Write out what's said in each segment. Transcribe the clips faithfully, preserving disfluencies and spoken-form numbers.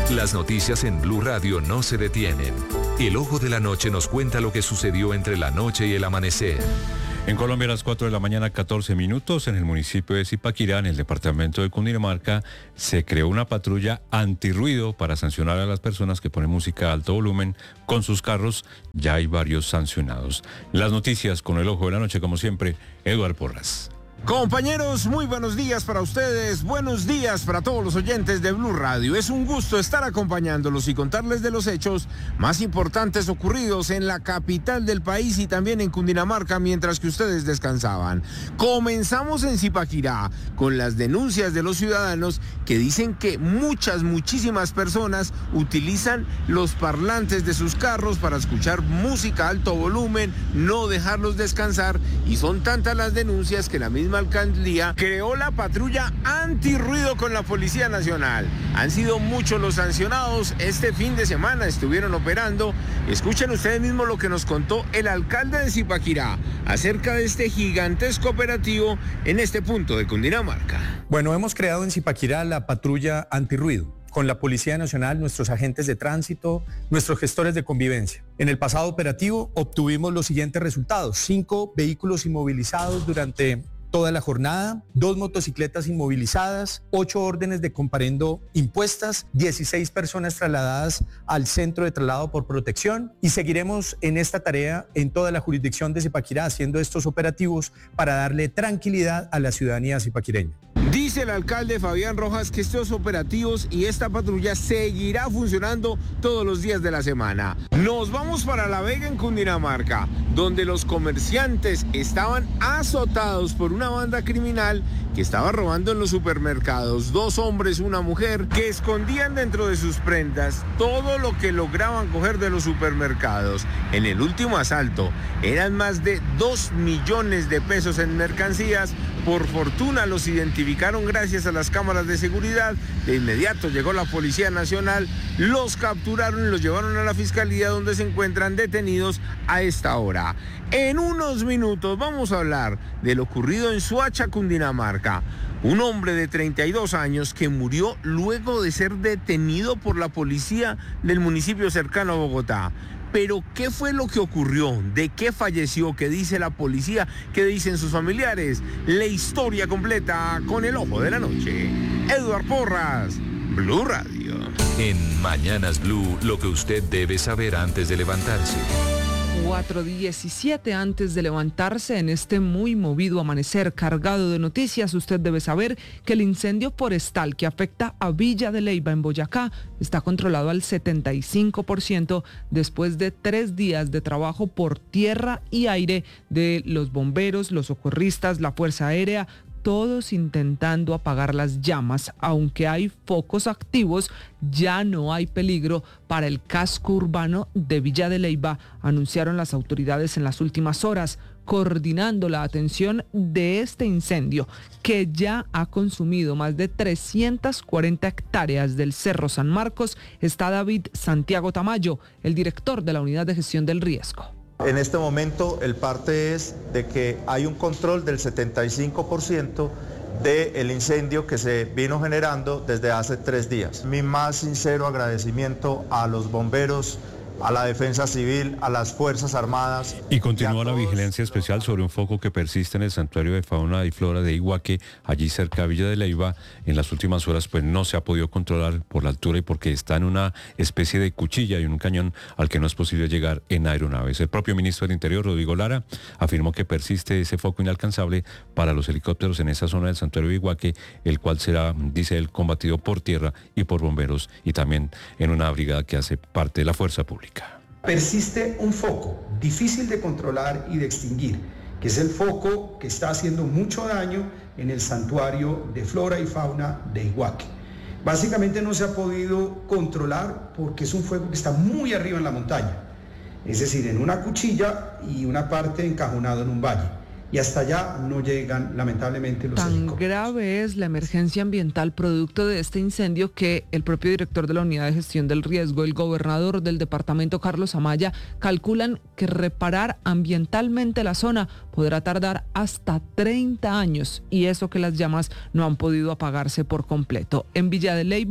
Las noticias en Blue Radio no se detienen. El Ojo de la Noche nos cuenta lo que sucedió entre la noche y el amanecer. En Colombia a las cuatro de la mañana, catorce minutos, en el municipio de Zipaquirá, en el departamento de Cundinamarca, se creó una patrulla antirruido para sancionar a las personas que ponen música a alto volumen con sus carros. Ya hay varios sancionados. Las noticias con el Ojo de la Noche, como siempre, Eduardo Porras. Compañeros, muy buenos días para ustedes, buenos días para todos los oyentes de Blue Radio. Es un gusto estar acompañándolos y contarles de los hechos más importantes ocurridos en la capital del país y también en Cundinamarca mientras que ustedes descansaban. Comenzamos en Zipaquirá con las denuncias de los ciudadanos que dicen que muchas, muchísimas personas utilizan los parlantes de sus carros para escuchar música a alto volumen, no dejarlos descansar, y son tantas las denuncias que la misma alcaldía creó la patrulla antirruido con la Policía Nacional. Han sido muchos los sancionados. Este fin de semana estuvieron operando. Escuchen ustedes mismos lo que nos contó el alcalde de Zipaquirá acerca de este gigantesco operativo en este punto de Cundinamarca. Bueno, hemos creado en Zipaquirá la patrulla antirruido con la Policía Nacional, nuestros agentes de tránsito, nuestros gestores de convivencia. En el pasado operativo obtuvimos los siguientes resultados: cinco vehículos inmovilizados durante toda la jornada, dos motocicletas inmovilizadas, ocho órdenes de comparendo impuestas, dieciséis personas trasladadas al centro de traslado por protección, y seguiremos en esta tarea en toda la jurisdicción de Zipaquirá haciendo estos operativos para darle tranquilidad a la ciudadanía zipaquireña. Dice el alcalde Fabián Rojas que estos operativos y esta patrulla seguirá funcionando todos los días de la semana. Nos vamos para La Vega en Cundinamarca, donde los comerciantes estaban azotados por una banda criminal que estaba robando en los supermercados. Dos hombres, una mujer, que escondían dentro de sus prendas todo lo que lograban coger de los supermercados. En el último asalto eran más de dos millones de pesos en mercancías. Por fortuna los identificaron gracias a las cámaras de seguridad. De inmediato llegó la Policía Nacional, los capturaron y los llevaron a la fiscalía, donde se encuentran detenidos a esta hora. En unos minutos vamos a hablar de lo ocurrido en Soacha, Cundinamarca. Un hombre de treinta y dos años que murió luego de ser detenido por la policía del municipio cercano a Bogotá. Pero ¿qué fue lo que ocurrió? ¿De qué falleció? ¿Qué dice la policía? ¿Qué dicen sus familiares? La historia completa con el Ojo de la Noche. Eduardo Porras, Blue Radio. En Mañanas Blue, lo que usted debe saber antes de levantarse. cuatro diecisiete antes de levantarse en este muy movido amanecer cargado de noticias. Usted debe saber que el incendio forestal que afecta a Villa de Leyva en Boyacá está controlado al setenta y cinco por ciento después de tres días de trabajo por tierra y aire de los bomberos, los socorristas, la Fuerza Aérea, todos intentando apagar las llamas. Aunque hay focos activos, ya no hay peligro para el casco urbano de Villa de Leyva, anunciaron las autoridades en las últimas horas. Coordinando la atención de este incendio, que ya ha consumido más de trescientas cuarenta hectáreas del Cerro San Marcos, está David Santiago Tamayo, el director de la Unidad de Gestión del Riesgo. En este momento el parte es de que hay un control del setenta y cinco por ciento del incendio que se vino generando desde hace tres días. Mi más sincero agradecimiento a los bomberos, a la Defensa Civil, a las Fuerzas Armadas. Y continúa la vigilancia especial sobre un foco que persiste en el Santuario de Fauna y Flora de Iguaque, allí cerca de Villa de Leyva. En las últimas horas pues no se ha podido controlar por la altura y porque está en una especie de cuchilla y un cañón al que no es posible llegar en aeronaves. El propio ministro del Interior, Rodrigo Lara, afirmó que persiste ese foco inalcanzable para los helicópteros en esa zona del Santuario de Iguaque, el cual será, dice él, combatido por tierra y por bomberos y también en una brigada que hace parte de la Fuerza Pública. Persiste un foco difícil de controlar y de extinguir, que es el foco que está haciendo mucho daño en el santuario de flora y fauna de Iguaque. Básicamente no se ha podido controlar porque es un fuego que está muy arriba en la montaña, es decir, en una cuchilla y una parte encajonado en un valle. Y hasta allá no llegan, lamentablemente, los helicópteros. Tan grave es la emergencia ambiental producto de este incendio que el propio director de la Unidad de Gestión del Riesgo, el gobernador del departamento, Carlos Amaya, calculan que reparar ambientalmente la zona podrá tardar hasta treinta años, y eso que las llamas no han podido apagarse por completo. En Villa de Leyva,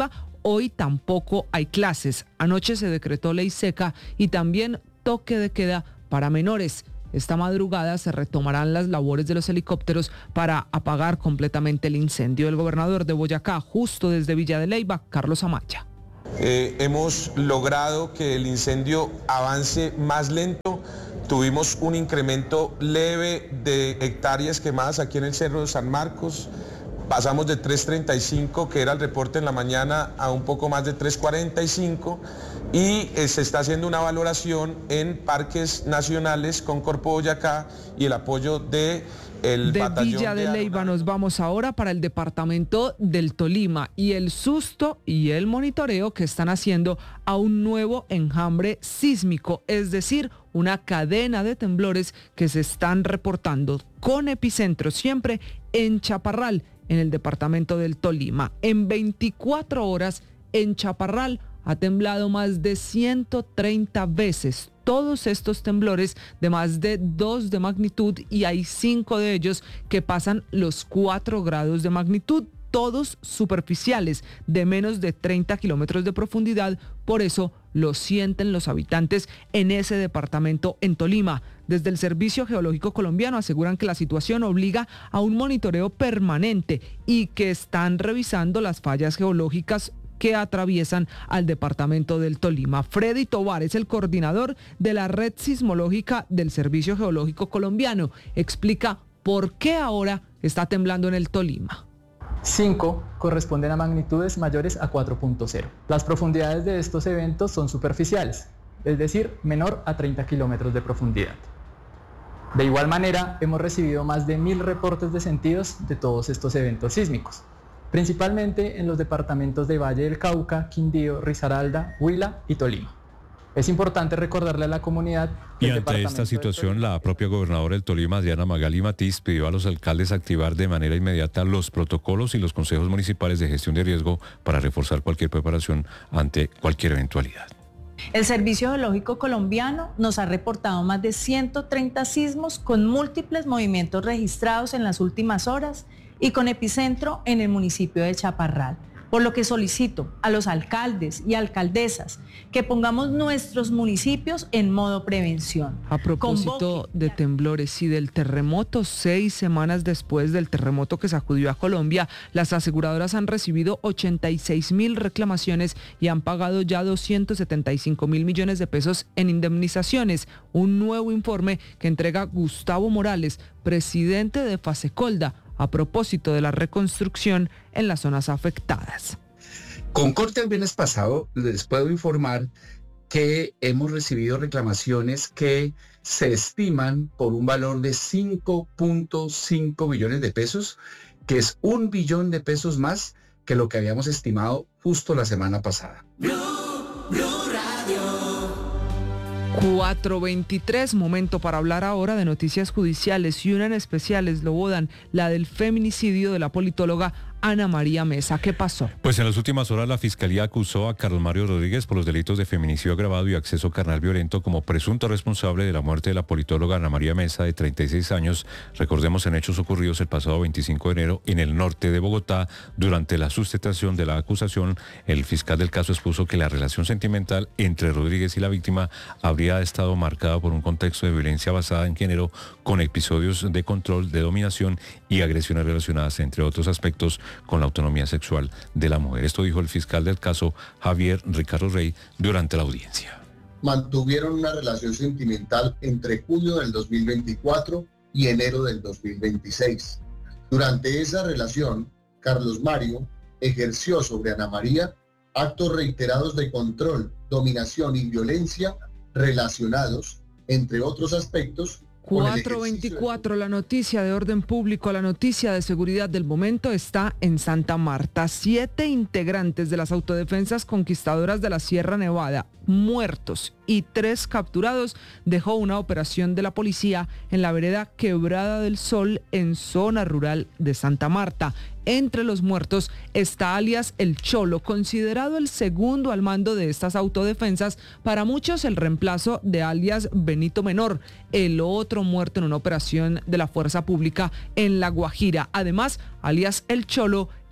hoy tampoco hay clases. Anoche se decretó ley seca y también toque de queda para menores. Esta madrugada se retomarán las labores de los helicópteros para apagar completamente el incendio. El gobernador de Boyacá, justo desde Villa de Leyva, Carlos Amaya. Eh, hemos logrado que el incendio avance más lento. Tuvimos un incremento leve de hectáreas quemadas aquí en el Cerro de San Marcos. Pasamos de tres treinta y cinco, que era el reporte en la mañana, a un poco más de tres cuarenta y cinco. Y eh, se está haciendo una valoración en parques nacionales con Corpo Boyacá y el apoyo de el de batallón Villa de, de Leyva nos vamos ahora para el departamento del Tolima y el susto y el monitoreo que están haciendo a un nuevo enjambre sísmico, es decir, una cadena de temblores que se están reportando con epicentro siempre en Chaparral, en el departamento del Tolima. En veinticuatro horas en Chaparral ha temblado más de ciento treinta veces. Todos estos temblores de más de dos de magnitud y hay cinco de ellos que pasan los cuatro grados de magnitud, todos superficiales de menos de treinta kilómetros de profundidad. Por eso lo sienten los habitantes en ese departamento en Tolima. Desde el Servicio Geológico Colombiano aseguran que la situación obliga a un monitoreo permanente y que están revisando las fallas geológicas que atraviesan al departamento del Tolima. Freddy Tovar es el coordinador de la red sismológica del Servicio Geológico Colombiano. Explica por qué ahora está temblando en el Tolima. cinco corresponden a magnitudes mayores a cuatro punto cero. Las profundidades de estos eventos son superficiales, es decir, menor a treinta kilómetros de profundidad. De igual manera, hemos recibido más de mil reportes de sentidos de todos estos eventos sísmicos, principalmente en los departamentos de Valle del Cauca, Quindío, Risaralda, Huila y Tolima. Es importante recordarle a la comunidad que y ante esta situación, la propia gobernadora del Tolima, Diana Magali Matiz, pidió a los alcaldes activar de manera inmediata los protocolos y los consejos municipales de gestión de riesgo para reforzar cualquier preparación ante cualquier eventualidad. El Servicio Geológico Colombiano nos ha reportado más de ciento treinta sismos con múltiples movimientos registrados en las últimas horas y con epicentro en el municipio de Chaparral. Por lo que solicito a los alcaldes y alcaldesas que pongamos nuestros municipios en modo prevención. A propósito de temblores y del terremoto, seis semanas después del terremoto que sacudió a Colombia, las aseguradoras han recibido ochenta y seis mil reclamaciones y han pagado ya doscientos setenta y cinco mil millones de pesos en indemnizaciones. Un nuevo informe que entrega Gustavo Morales, presidente de Fasecolda, a propósito de la reconstrucción en las zonas afectadas. Con corte el viernes pasado, les puedo informar que hemos recibido reclamaciones que se estiman por un valor de cinco punto cinco billones de pesos, que es un billón de pesos más que lo que habíamos estimado justo la semana pasada. Blue, Blue Radio. cuatro veintitrés, momento para hablar ahora de noticias judiciales y una en especial es Lobodan, la del feminicidio de la politóloga Ana María Mesa. ¿Qué pasó? Pues en las últimas horas la Fiscalía acusó a Carlos Mario Rodríguez por los delitos de feminicidio agravado y acceso carnal violento como presunto responsable de la muerte de la politóloga Ana María Mesa, de treinta y seis años, recordemos, en hechos ocurridos el pasado veinticinco de enero en el norte de Bogotá. Durante la sustentación de la acusación, el fiscal del caso expuso que la relación sentimental entre Rodríguez y la víctima habría estado marcada por un contexto de violencia basada en género, con episodios de control, de dominación y agresiones relacionadas, entre otros aspectos, con la autonomía sexual de la mujer. Esto dijo el fiscal del caso, Javier Ricardo Rey, durante la audiencia. Mantuvieron una relación sentimental entre junio del dos mil veinticuatro y enero del dos mil veintiséis. Durante esa relación, Carlos Mario ejerció sobre Ana María actos reiterados de control, dominación y violencia relacionados, entre otros aspectos, cuatro veinticuatro, la noticia de orden público, la noticia de seguridad del momento está en Santa Marta. Siete integrantes de las autodefensas conquistadoras de la Sierra Nevada, muertos y tres capturados, dejó una operación de la policía en la vereda Quebrada del Sol, en zona rural de Santa Marta. Entre los muertos está alias El Cholo, considerado el segundo al mando de estas autodefensas, para muchos el reemplazo de alias Benito Menor, el otro muerto en una operación de la Fuerza Pública en La Guajira. Además, alias El Cholo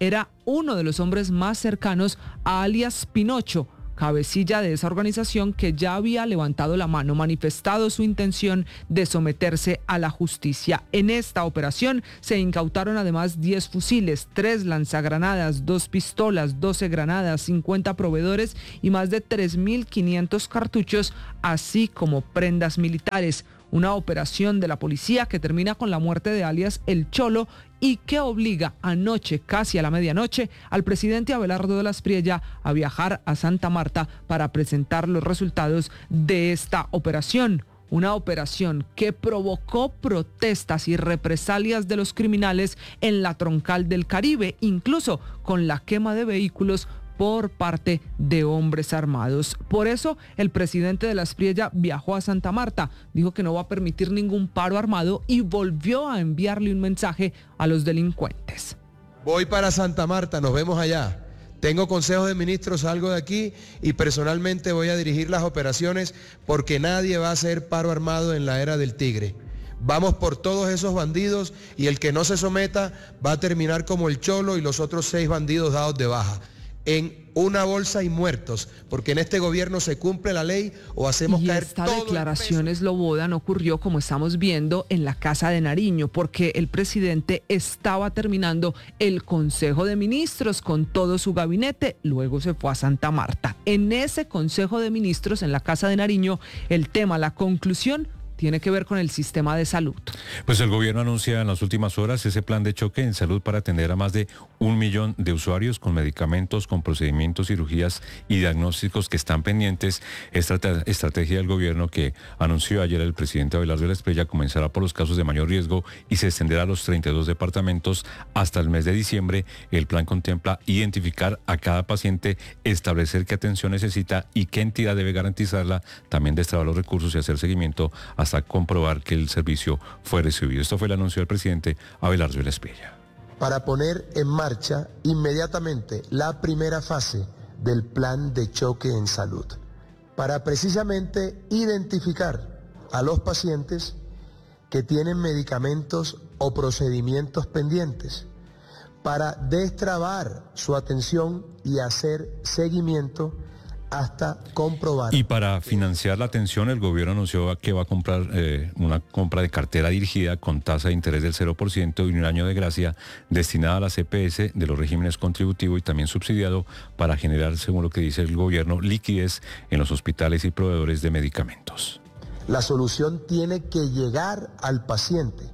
era uno de los hombres más cercanos a alias Pinocho, cabecilla de esa organización que ya había levantado la mano, manifestado su intención de someterse a la justicia. En esta operación se incautaron además diez fusiles, tres lanzagranadas, dos pistolas, doce granadas, cincuenta proveedores y más de tres mil quinientos cartuchos, así como prendas militares. Una operación de la policía que termina con la muerte de alias El Cholo y que obliga anoche, casi a la medianoche, al presidente Abelardo de la Espriella a viajar a Santa Marta para presentar los resultados de esta operación. Una operación que provocó protestas y represalias de los criminales en la Troncal del Caribe, incluso con la quema de vehículos por parte de hombres armados. Por eso, el presidente de la Espriella viajó a Santa Marta, dijo que no va a permitir ningún paro armado y volvió a enviarle un mensaje a los delincuentes. Voy para Santa Marta, nos vemos allá. Tengo consejos de ministros, salgo de aquí y personalmente voy a dirigir las operaciones porque nadie va a hacer paro armado en la era del tigre. Vamos por todos esos bandidos y el que no se someta va a terminar como el Cholo y los otros seis bandidos dados de baja. En una bolsa y muertos, porque en este gobierno se cumple la ley o hacemos y caer esta todo declaración Slobodan ocurrió, como estamos viendo, en la Casa de Nariño, porque el presidente estaba terminando el Consejo de Ministros con todo su gabinete, luego se fue a Santa Marta. En ese Consejo de Ministros, en la Casa de Nariño, el tema, la conclusión, tiene que ver con el sistema de salud. Pues el gobierno anuncia en las últimas horas ese plan de choque en salud para atender a más de un millón de usuarios con medicamentos, con procedimientos, cirugías y diagnósticos que están pendientes. Esta estrategia del gobierno que anunció ayer el presidente Abelardo de la Espriella comenzará por los casos de mayor riesgo y se extenderá a los treinta y dos departamentos hasta el mes de diciembre. El plan contempla identificar a cada paciente, establecer qué atención necesita y qué entidad debe garantizarla, también destrabar los recursos y hacer seguimiento a hasta comprobar que el servicio fue recibido. Esto fue el anuncio del presidente Abelardo de la Espriella. Para poner en marcha inmediatamente la primera fase del plan de choque en salud, para precisamente identificar a los pacientes que tienen medicamentos o procedimientos pendientes, para destrabar su atención y hacer seguimiento hasta comprobar. Y para financiar la atención, el gobierno anunció que va a comprar eh, una compra de cartera dirigida con tasa de interés del cero por ciento y un año de gracia destinada a la C P S de los regímenes contributivo y también subsidiado para generar, según lo que dice el gobierno, liquidez en los hospitales y proveedores de medicamentos. La solución tiene que llegar al paciente.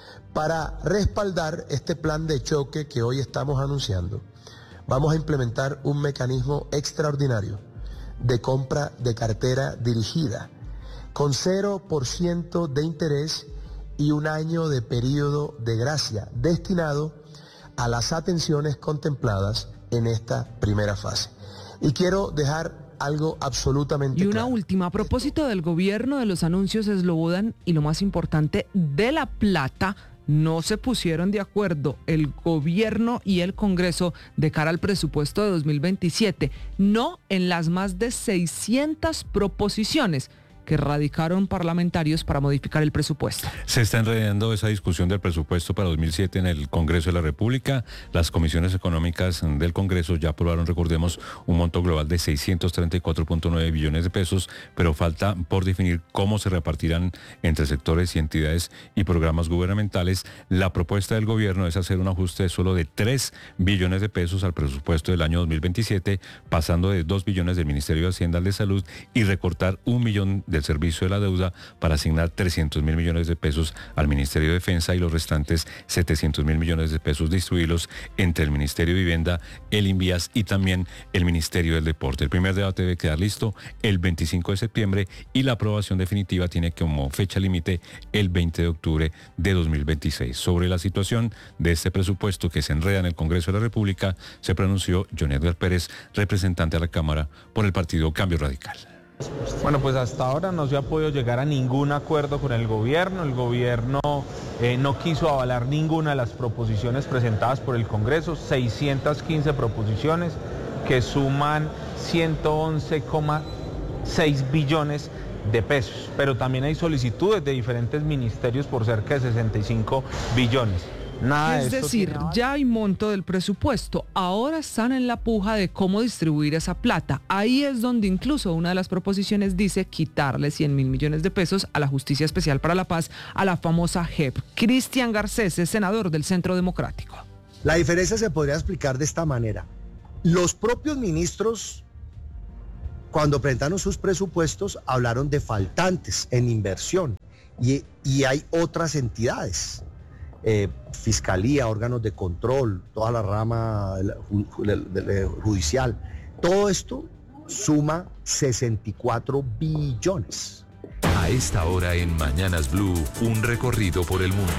Para respaldar este plan de choque que hoy estamos anunciando, vamos a implementar un mecanismo extraordinario de compra de cartera dirigida, con cero por ciento de interés y un año de periodo de gracia, destinado a las atenciones contempladas en esta primera fase. Y quiero dejar algo absolutamente claro. Y una última, a propósito del gobierno, de los anuncios Slobodan y lo más importante, de la plata. No se pusieron de acuerdo el gobierno y el Congreso de cara al presupuesto de dos mil veintisiete, no en las más de seiscientas proposiciones que radicaron parlamentarios para modificar el presupuesto. Se está enredando esa discusión del presupuesto para dos mil siete en el Congreso de la República. Las comisiones económicas del Congreso ya aprobaron, recordemos, un monto global de seiscientos treinta y cuatro punto nueve billones de pesos, pero falta por definir cómo se repartirán entre sectores y entidades y programas gubernamentales. La propuesta del gobierno es hacer un ajuste solo de tres billones de pesos al presupuesto del año dos mil veintisiete, pasando de dos billones del Ministerio de Hacienda al de Salud y recortar un millón del servicio de la deuda para asignar trescientos mil millones de pesos al Ministerio de Defensa y los restantes setecientos mil millones de pesos distribuirlos entre el Ministerio de Vivienda, el INVIAS y también el Ministerio del Deporte. El primer debate debe quedar listo el veinticinco de septiembre y la aprobación definitiva tiene como fecha límite el veinte de octubre de dos mil veintiséis. Sobre la situación de este presupuesto que se enreda en el Congreso de la República, se pronunció John Edgar Pérez, representante a la Cámara por el partido Cambio Radical. Bueno, pues hasta ahora no se ha podido llegar a ningún acuerdo con el gobierno. El gobierno eh, no quiso avalar ninguna de las proposiciones presentadas por el Congreso, seiscientas quince proposiciones que suman ciento once coma seis billones de pesos, pero también hay solicitudes de diferentes ministerios por cerca de sesenta y cinco billones. Nada de Es esto decir, tiene- ya hay monto del presupuesto, ahora están en la puja de cómo distribuir esa plata. Ahí es donde incluso una de las proposiciones dice quitarle cien mil millones de pesos a la Justicia Especial para la Paz, a la famosa J E P. Cristian Garcés es senador del Centro Democrático. La diferencia se podría explicar de esta manera. Los propios ministros, cuando presentaron sus presupuestos, hablaron de faltantes en inversión y, y hay otras entidades, eh, fiscalía, órganos de control, toda la rama ju- ju- judicial. Todo esto suma sesenta y cuatro billones. A esta hora en Mañanas Blue, un recorrido por el mundo.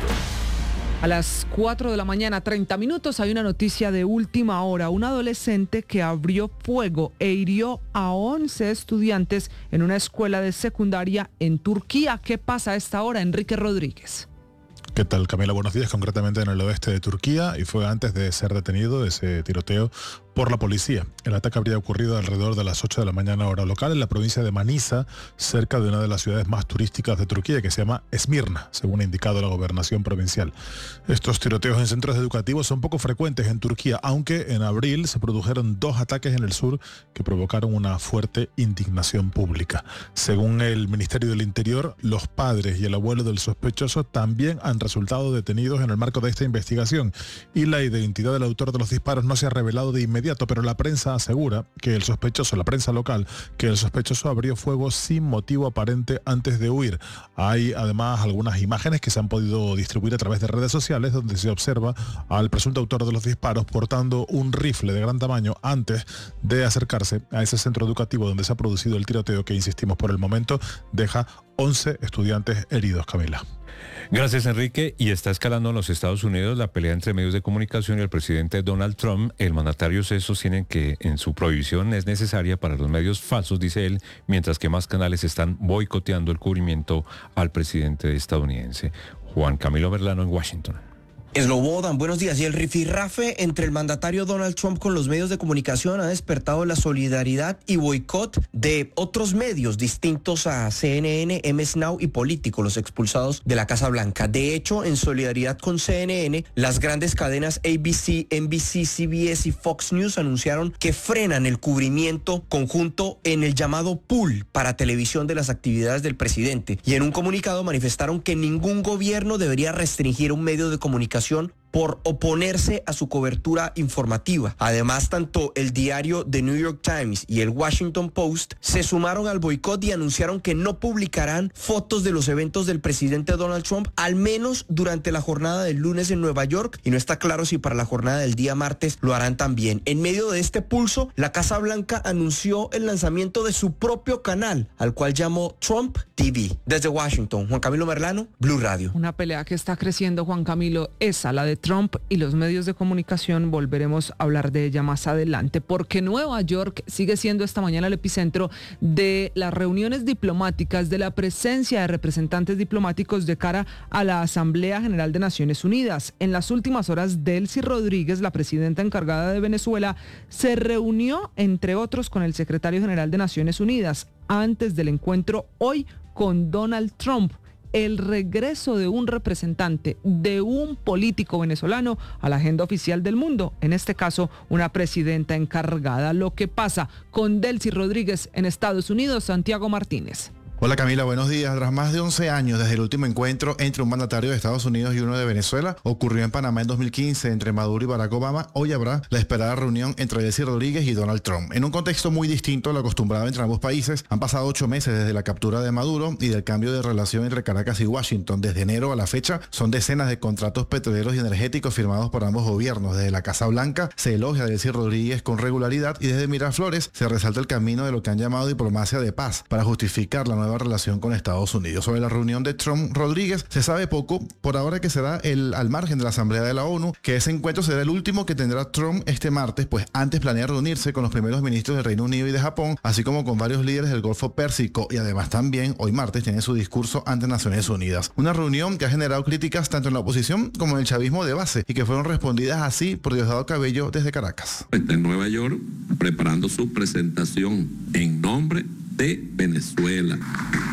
A las cuatro de la mañana, treinta minutos, hay una noticia de última hora. Un adolescente que abrió fuego e hirió a once estudiantes en una escuela de secundaria en Turquía. ¿Qué pasa a esta hora? Enrique Rodríguez. ¿Qué tal, Camila? Buenos días, concretamente en el oeste de Turquía, y fue antes de ser detenido ese tiroteo por la policía. El ataque habría ocurrido alrededor de las ocho de la mañana hora local en la provincia de Manisa, cerca de una de las ciudades más turísticas de Turquía, que se llama Esmirna, según ha indicado la gobernación provincial. Estos tiroteos en centros educativos son poco frecuentes en Turquía, aunque en abril se produjeron dos ataques en el sur que provocaron una fuerte indignación pública. Según el Ministerio del Interior, los padres y el abuelo del sospechoso también han resultado detenidos en el marco de esta investigación, y la identidad del autor de los disparos no se ha revelado de inmediato, pero la prensa asegura que el sospechoso, la prensa local, que el sospechoso abrió fuego sin motivo aparente antes de huir. Hay además algunas imágenes que se han podido distribuir a través de redes sociales donde se observa al presunto autor de los disparos portando un rifle de gran tamaño antes de acercarse a ese centro educativo donde se ha producido el tiroteo que, insistimos, por el momento deja once estudiantes heridos, Camila. Gracias, Enrique. Y está escalando en los Estados Unidos la pelea entre medios de comunicación y el presidente Donald Trump. El mandatario se sostiene que en su prohibición es necesaria para los medios falsos, dice él, mientras que más canales están boicoteando el cubrimiento al presidente estadounidense. Juan Camilo Merlano en Washington. Slobodan, buenos días. Y el rifirrafe entre el mandatario Donald Trump con los medios de comunicación ha despertado la solidaridad y boicot de otros medios distintos a C N N, M S Now y Político, los expulsados de la Casa Blanca. De hecho, en solidaridad con C N N, las grandes cadenas A B C, N B C, C B S y Fox News anunciaron que frenan el cubrimiento conjunto en el llamado pool para televisión de las actividades del presidente. Y en un comunicado manifestaron que ningún gobierno debería restringir un medio de comunicación por oponerse a su cobertura informativa. Además, tanto el diario The New York Times y el Washington Post se sumaron al boicot y anunciaron que no publicarán fotos de los eventos del presidente Donald Trump, al menos durante la jornada del lunes en Nueva York, y no está claro si para la jornada del día martes lo harán también. En medio de este pulso, la Casa Blanca anunció el lanzamiento de su propio canal, al cual llamó Trump T V. Desde Washington, Juan Camilo Merlano, Blue Radio. Una pelea que está creciendo, Juan Camilo, esa, la de Trump y los medios de comunicación. Volveremos a hablar de ella más adelante, porque Nueva York sigue siendo esta mañana el epicentro de las reuniones diplomáticas, de la presencia de representantes diplomáticos de cara a la Asamblea General de Naciones Unidas. En las últimas horas, Delcy Rodríguez, la presidenta encargada de Venezuela, se reunió, entre otros, con el secretario general de Naciones Unidas, antes del encuentro hoy con Donald Trump. El regreso de un representante, de un político venezolano a la agenda oficial del mundo, en este caso una presidenta encargada. Lo que pasa con Delcy Rodríguez en Estados Unidos, Santiago Martínez. Hola Camila, buenos días. Tras más de once años desde el último encuentro entre un mandatario de Estados Unidos y uno de Venezuela, ocurrió en Panamá en dos mil quince entre Maduro y Barack Obama, hoy habrá la esperada reunión entre Delcy Rodríguez y Donald Trump. En un contexto muy distinto a lo acostumbrado entre ambos países, han pasado ocho meses desde la captura de Maduro y del cambio de relación entre Caracas y Washington. Desde enero a la fecha, son decenas de contratos petroleros y energéticos firmados por ambos gobiernos. Desde la Casa Blanca se elogia a Delcy Rodríguez con regularidad y desde Miraflores se resalta el camino de lo que han llamado diplomacia de paz para justificar la nueva relación con Estados Unidos. Sobre la reunión de Trump-Rodríguez se sabe poco, por ahora que será el, al margen de la Asamblea de la ONU, que ese encuentro será el último que tendrá Trump este martes, pues antes planea reunirse con los primeros ministros del Reino Unido y de Japón, así como con varios líderes del Golfo Pérsico, y además también hoy martes tiene su discurso ante Naciones Unidas. Una reunión que ha generado críticas tanto en la oposición como en el chavismo de base y que fueron respondidas así por Diosdado Cabello desde Caracas. Está en Nueva York preparando su presentación en nombre de Venezuela.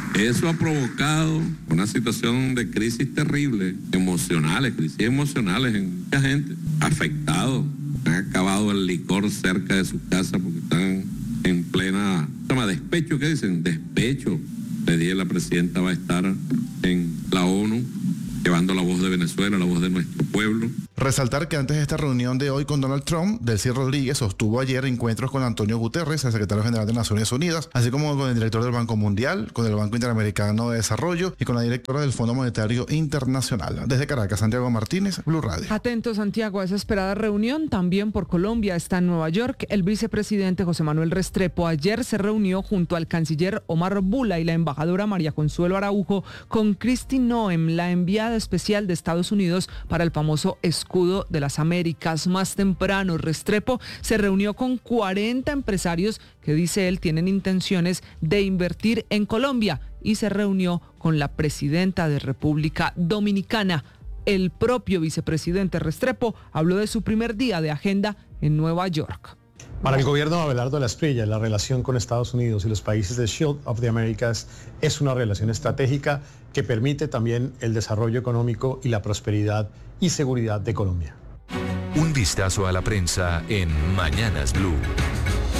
Eso ha provocado una situación de crisis terrible, emocionales, crisis emocionales en mucha gente, afectados. Han acabado el licor cerca de su casa porque están en plena, se llama despecho, ¿qué dicen? Despecho. El día la presidenta va a estar en la ONU llevando la voz de Venezuela, la voz de nuestro pueblo. Resaltar que antes de esta reunión de hoy con Donald Trump, Delcy Rodríguez sostuvo ayer encuentros con Antonio Guterres, el secretario general de Naciones Unidas, así como con el director del Banco Mundial, con el Banco Interamericano de Desarrollo y con la directora del Fondo Monetario Internacional. Desde Caracas, Santiago Martínez, Blue Radio. Atento, Santiago, a esa esperada reunión. También por Colombia está en Nueva York. El vicepresidente José Manuel Restrepo ayer se reunió junto al canciller Omar Bula y la embajadora María Consuelo Araujo con Kristi Noem, la enviada especial de Estados Unidos para el famoso escudo de las Américas. Más temprano, Restrepo se reunió con cuarenta empresarios que, dice él, tienen intenciones de invertir en Colombia y se reunió con la presidenta de República Dominicana. El propio vicepresidente Restrepo habló de su primer día de agenda en Nueva York. Para el gobierno de Abelardo Lasprilla, la relación con Estados Unidos y los países del Shield of the Americas es una relación estratégica que permite también el desarrollo económico y la prosperidad y seguridad de Colombia. Un vistazo a la prensa en Mañanas Blue.